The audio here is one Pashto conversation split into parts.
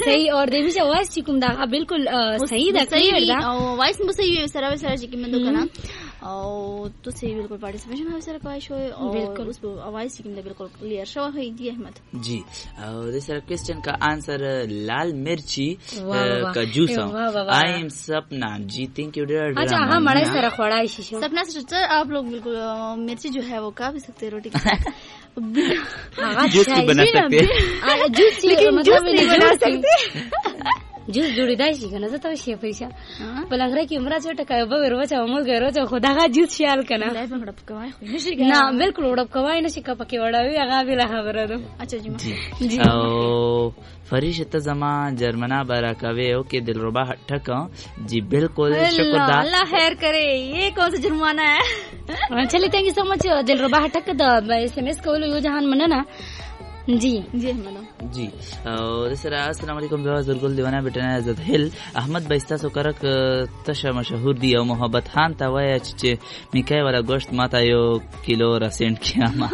صحیح اور د میشه وایس چې کوم دا بالکل صحیح ده کلیئر ده او وایس مو صحیح سره چې کوم دو کنه او تاسو بالکل پارټیسیپیشن هم سره کوي شو او اوس په आवाज کې بالکل کلیئر شو هي دی احمد जी और this question का आंसर लाल मिर्ची का जूस आई एम सपना जी थिंक यू डिड अच्छा हां मड़ाई सर खोड़ाई शीशो सपना सिस्टर आप लोग बिल्कुल मिर्ची जो है वो खा भी सकते हैं रोटी के साथ जूस भी बना सकते हैं जूस लेकिन जूस नहीं बना सकते جوس جوړیدای شي کنه زه ته شي پیسې په لنګره کې عمره چټه کای به ورچا موږ ورچا خداغه جوس خیال کنه لای په غړپ کوي خو نشي کنه نه بالکل وړپ کوي نشي کا پکې وړاوي هغه به خبره ده اچھا جی او فرشته زما جرمنا برا کوي او کې دلربا ټک جی بالکل شکر دا اللہ خیر کرے یہ کون سا جرمانہ ہے چلیے تھینک یو سو مچ دلربا ټک د ایس ایم ایس کولو یو جهان مننه جی جی اور سره السلام علیکم بیواز ورګل دیوانه بټنه عزت هل احمد بایستا سو کرک تشه مشهور دی او محبت خان ته وای چې میکای والا گوشت ماته یو کیلو رسنټ کیا ما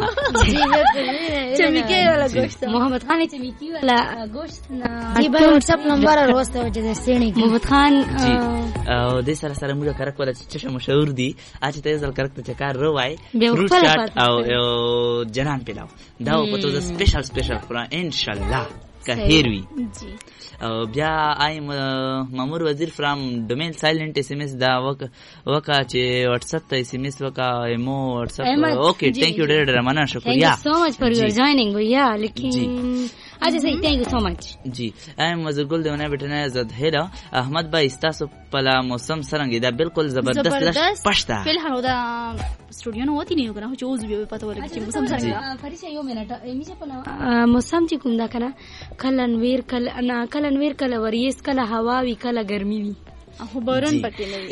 چې میکای والا گوشت محمد خان چې میکی والا گوشت جی په واتس اپ نمبر وروسته چې سېنی محمد خان جی او د سره موږ کرک والا چې مشهور دی اته ته ځل کرک ته کار روای فروټ چاټ او جنان پلاو دا په تو سپیشل خورا انشاءالله که هیروی بیا آیم مامور وزیر فرام ډومین سایلنٹ اس ام اس دا وکا چې واتس اپ ته اس ام اس وکا ایمو واتس اپ اوکے تھینک یو ډیر مننه شکریہ سو مچ فار یور جوائننگ یا لیکن اچھا صحیح تھینک یو سو مچ جی ایم مزرګل دیونه بټنه زد هدا احمد بھائی تاسو پلا موسم سرنګ دا بالکل زبردست لش پښتا فلحال دا स्टूडियो न होती नहीं होगा ना चोज भी पता हो लगे मौसम सरंगा फरिशा यो मिनट एमिसे पला मौसम چې کوم دا کنه کلنویر کله وریس کله هوا وی کله ګرمي وی خو بارون پکې نه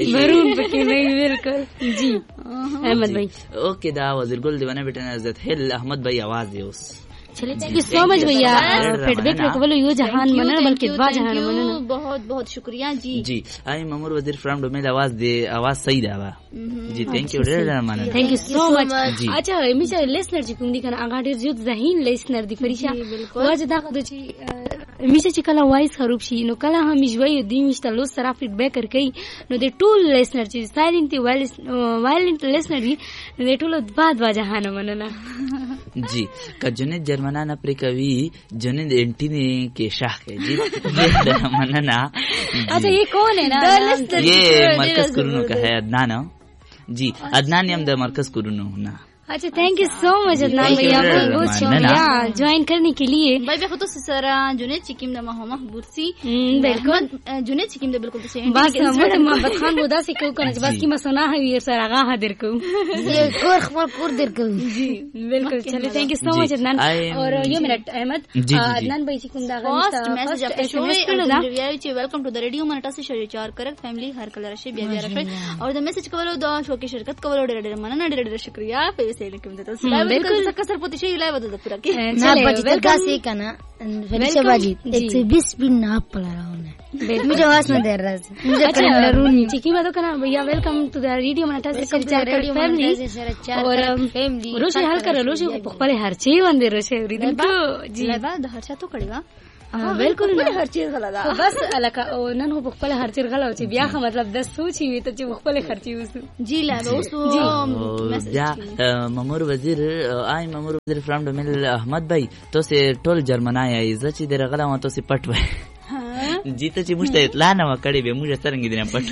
بالکل جی احمد بھائی اوکے دا وزیر ګل دیوانه بټنه عزت هل احمد بھائی आवाज دیوس چلیے تھینک یو سو مچ بھیا فیڈ بیک رکولو یو جہان منن بلکہ دوا جہان منن بہت بہت شکریہ جی جی آئی مامور وزیر فرام ڈومیل आवाज صحیح دا جی تھینک یو ډیر مننه تھینک یو سو مچ اچھا میشه لیسنر چې کوم دي کنه هغه ډیر زیات ذهین لیسنر دی فریشا واجه دا خو چې میشه چې کله وایس خراب شي نو کله هم جوړي دی مشته لو سره فیډ بیک ورکړي نو د ټول لیسنر چې سایلنت وایلنت لیسنر دی د ټول بعد واجهان مننه جی کا جنید جرمنا نہ پریکوی جنید انٹینی کے شاہ کے جی مننا اچھا یہ کون ہے نا یہ مرکز کرونو کا ہے عدنان جی عدنان یم دا مرکز کرونو نا اچھا تھینک یو سو مچ عدنان بھیا بہت شکریہ جوائن کرنے کے لیے بھائی بخوت سرا جنید چکیم دا محمود سی بالکل جنید چکیم دا بالکل سی بس محمد خان بودا سے کو کنه بس کی مسنا ہے یہ سر آغا حاضر کو یہ کور خبر کور در کو جی بالکل چلے تھینک یو سو مچ عدنان اور یہ منٹ احمد عدنان بھائی چکم دا فرسٹ میسج اپ شو ریویو ویلکم ټو د ریډیو منټا سے شریک چار کریکٹ فیملی هر کلر شی بیا بیا راشي اور د میسج کولو دا شو کې شرکت کولو ډېر مننه ډېر شکریہ پیسې لیکم ته بالکل کسر پوت شي لای بده پورا کې نه بچی کا سی کنه فرشته باجی 120 بن اپ پلاونه मुझे आवाज न दे रहा है मुझे करनरूनी चिकी बात करना भैया वेलकम टू द रेडियो मनाटा से रेडियो फैमिली और फैमिली रोशे हाल कर रोशे पहले हर चीज वंदे रोशे रिदम तो जी बाद हर चा तो करेगा बिल्कुल हर चीज गलत है बस अलका नन हो पहले हर चीज गलत होची बिया का मतलब 10 सोची हुई तो पहले हर चीज जी ला दोस्तों या ममूर वजीर आई ममूर वजीर फ्रॉम डोमेल अहमद भाई तो से टोल जर्मना या इज्जत दे रगला म तो से पटवे जीते چې موږ ته اطلاع نه وکړي به موږ څنګه دې نه پټو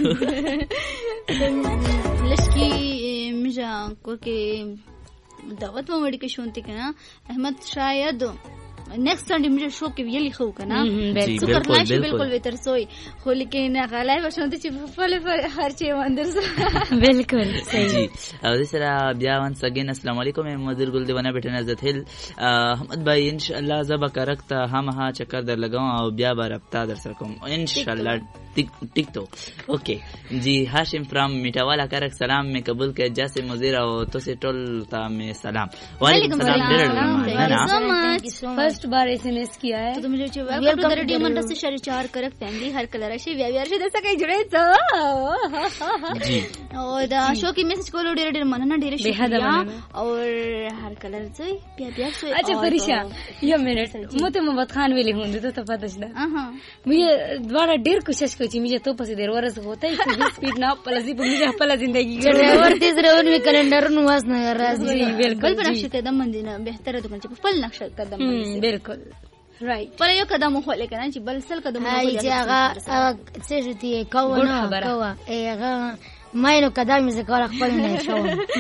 لشکی موږ کو کې دعوت و مړی کې شونتي کنه احمد شاید نیکسٹ سنڈے مجھے شو کے ویلی خو کنا بالکل وتر سوئی خو لیکن غلای وشنتی چې په هر چی وندر بالکل صحیح جی او دسرا بیا ونس اگین السلام علیکم مدیر گل دیوانه بیٹھنا عزت ہل احمد بھائی انشاءاللہ زبا کرکتا ہم ہا چکر در لگاؤں او بیا بار رابطہ در سرکم انشاءاللہ टिकटो ओके जी हाशिम फ्रॉम मिठावाला करक सलाम में कबूल के जैसे मुजीरा हो तो से टोलता में सलाम वालेकुम सलाम फर्स्ट बार एसएमएस किया है तो मुझे वेलकम टू द रेडिओ मंडळ से शरी चार करक फॅमिली हर कलराशी व्याव्याशी जसं काही जुडायचं जी और शो की मैसेज को डेरे डेरे मनना डेरे शुक्रिया और हर कलर से प्यार से अच्छा फरिशा ये मिनट मोते मोहम्मद खान वेले होंदे तो पता छना मुझे द्वारा डेर कोशिश कोची मुझे तो पसी देर वरस होता है स्पीड ना पलजी मुझे पला जिंदगी वर तीसरे वन में कैलेंडर नुवास न राजी बिल्कुल पर नक्शा कदम मंदिर बेहतर तो कंचे पल नक्शा कदम बिल्कुल राइट पर यो कदम हो लेकिन जी बलसल कदम हो هاي جاغا سيرتي كونا كوا ايغا ماينو كدامي زكولا خپلنا شو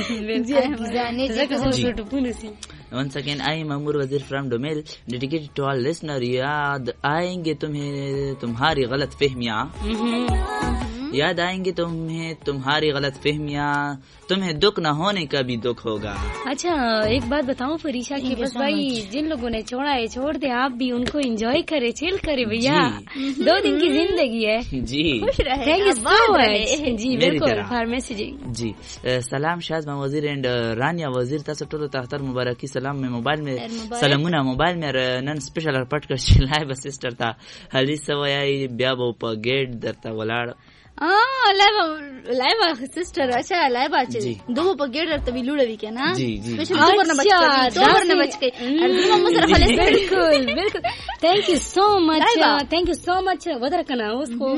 Once again, I am Amur Wazir from Domel, dedicated to all listener. याद आएंगे तुम्हारी गलत फहमियाँ याद आएंगे तुम्हारी गलत फहमियाँ तुम्हें दुख न होने का भी दुख होगा। अच्छा एक बात बताऊं फरीशा की बस भाई जिन लोगों ने छोड़ा है छोड़ दे आप भी उनको एंजॉय करे चिल करे भैया 2 दिन की जिंदगी है जी थैंक यू सो मच जी बिल्कुल फॉर मैसेजिंग जी सलाम शाज़मा वजीर एंड रानिया वजीर तासो टोलो ताहतर मुबारकी सलाम में मोबाइल में सलामुना मोबाइल में नन स्पेशल पट कर लाइव सिस्टर था हली सवयाई ब्याबो प गेट दरता वलाड़ लाइव सिस्टर अच्छा लाइव आचे दो पर गेट रखते भी लुड़वी के ना जी स्पेशल दो पर बच गई बिल्कुल बिल्कुल thank you so much Vadar कना उसको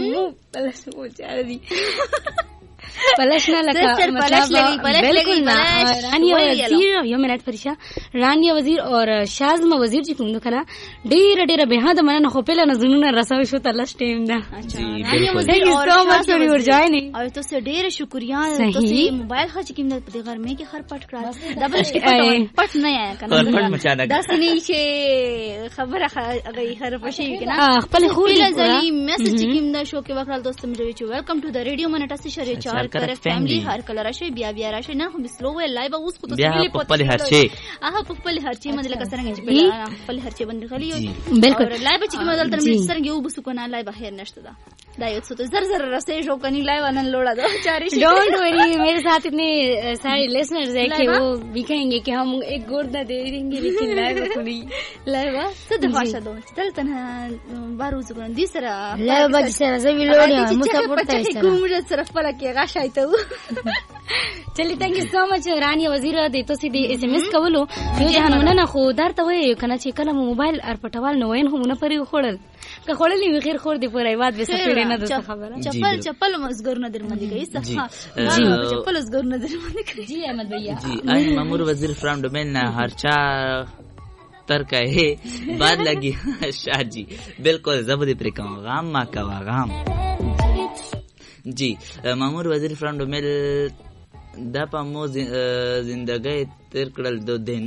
पलशना लगा बिल्कुल ना रानिया वजीर यो मिनट फरिशा रानिया वजीर और शाज़मा वजीर जी कुंदो कना डेरा डेरा बेहाद मन न खोपेला न जुनून रसाव शो तलश टाइम दा रानिया वजीर और so much for your joining और तो से डेरा शुक्रिया तो से मोबाइल खर्च की मदद पे घर में के हर पट करा डबल के पट नहीं आया कना पट मचाना दस नीचे खबर अगर हर पशी के ना खपल खूब जली मैसेज की मदद शो के वक्त दोस्त मुझे वेलकम टू द रेडियो मनटा से शरी चार करक फैमिली हर कलर राशि बिया राशि ना हम स्लो है लाइव उसको तो सिविल पप्पल हरचे पप्पल हरचे मतलब कसरंगे बेला पप्पल हरचे बंद खाली बिल्कुल लाइव चिक मदल तर मिसरंगे उबसुको ना लाइव हेर नष्टदा दायत तो जर रसे शो कनी लाइव अनन लोड़ा दो चारी डोंट वरी मेरे साथ इतने सारे लिसनर्स है कि वो भी कहेंगे कि हम एक गोरदा दे देंगे लेकिन लाइव को नहीं लाइव सद भाषा दो चल तना बारूज को दिसरा लाइव बजसरा सभी लोडिया मुसा पड़ता है सर मुझे सिर्फ पला के गाशा चलिए थैंक यू सो मच रानिया वजीर दे तो सीधे एसएमएस कवलो यो जहान ना खुदार त वय कना चे कला मोबाइल और पटवाल नोयन हो न परि खोडल का खोडल नि खैर खोड दे पुरा बात बेस पेड़े न दस खबर चप्पल मजगर नदर मंदी गई सफा जी चप्पल मजगर नदर मंदी जी अहमद भैया जी आई ममूर वजीर फ्रॉम डोमेन हरचा तरका है बाद लगी शाह जी बिल्कुल जबरदस्ती प्रेका गाम मा का गाम जी मामूर वजीर फ्रॉम डोमेल दापा मो जिंदगी तिरकड़ल 2 दिन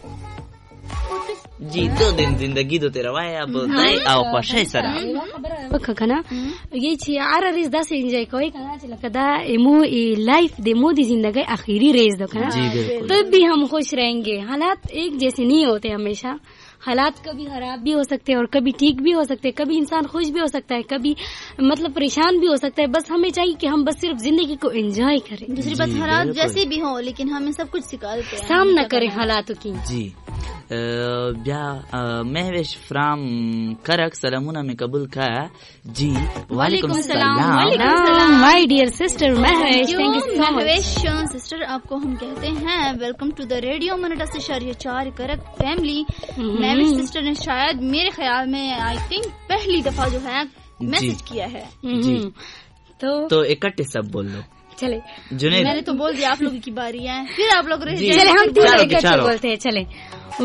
जी 2 दिन जिंदगी दो तेरा वाया अब दाई आओ पशे सरा कना ये छी आर रेस दा से एंजॉय कोई कना चला कदा एमो ए लाइफ दे मोदी जिंदगी आखिरी रेस दो कना तब भी हम खुश रहेंगे हालात एक जैसे नहीं होते हमेशा हालात कभी खराब भी हो सकते हैं और कभी ठीक भी हो सकते हैं कभी इंसान खुश भी हो सकता है कभी मतलब परेशान भी हो सकता है बस हमें चाहिए कि हम बस सिर्फ जिंदगी को एंजॉय करें दूसरी बात हालात जैसे भी हो लेकिन हमें सब कुछ सिखा देते हैं सामना करें हालातों की जी महवेश फ्राम करक सलामुना में कबूल का जी वालेकुम सलाम my dear sister Mahwish thank you so much Mahwish सिस्टर आपको हम कहते हैं वेलकम टू द रेडियो मनटा से शरी चार करक फैमिली महवेश सिस्टर ने शायद मेरे ख्याल में आई थिंक पहली दफा जो है मैसेज किया है जी तो इकट्ठे सब बोल लो चले जुनैद मैंने तो बोल दिया आप लोगों की बारी है फिर आप लोग चले हम तीनों इकट्ठे बोलते हैं चले